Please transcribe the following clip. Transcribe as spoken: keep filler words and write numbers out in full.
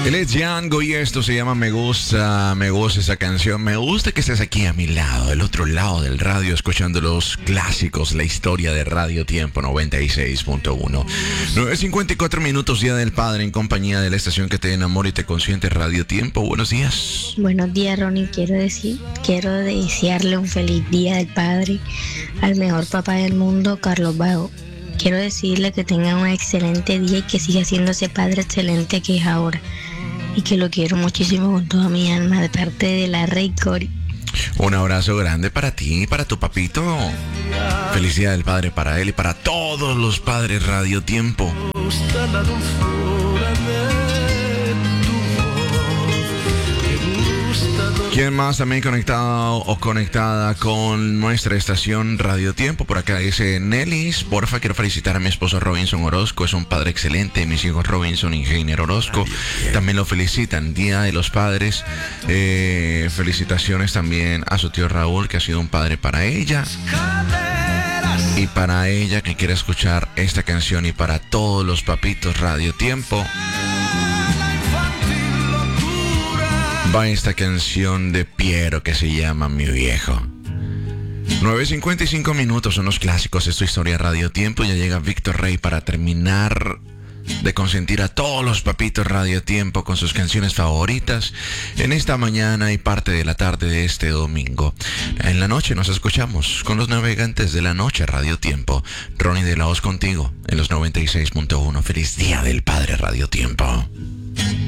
Él es Django y esto se llama Me Gusta, me gusta esa canción. Me gusta que estés aquí a mi lado, del otro lado del radio, escuchando los clásicos, la historia de Radio Tiempo noventa y seis punto uno. nueve cincuenta y cuatro minutos, Día del Padre, en compañía de la estación que te enamora y te consiente, Radio Tiempo. Buenos días. Buenos días, Ronnie. Quiero decir, quiero desearle un feliz Día del Padre al mejor papá del mundo, Carlos Vago. Quiero decirle que tenga un excelente día y que siga siendo ese padre excelente que es ahora. Y que lo quiero muchísimo con toda mi alma, de parte de la Rey Cori. Un abrazo grande para ti y para tu papito. Felicidad del Padre para él y para todos los padres Radio Tiempo. ¿Quién más también conectado o conectada con nuestra estación Radio Tiempo? Por acá dice Nelis, porfa, quiero felicitar a mi esposo Robinson Orozco, es un padre excelente. Mis hijos Robinson y Heiner Orozco también lo felicitan. Día de los Padres. Eh, felicitaciones también a su tío Raúl, que ha sido un padre para ella. Y para ella que quiere escuchar esta canción, y para todos los papitos Radio Tiempo, va esta canción de Piero que se llama Mi Viejo. nueve cincuenta y cinco minutos, son los clásicos. Esto es Historia Radio Tiempo. Ya llega Víctor Rey para terminar de consentir a todos los papitos Radio Tiempo con sus canciones favoritas en esta mañana y parte de la tarde de este domingo. En la noche nos escuchamos con los navegantes de la noche Radio Tiempo. Ronnie de la Hoz contigo en los noventa y seis punto uno. Feliz Día del Padre Radio Tiempo.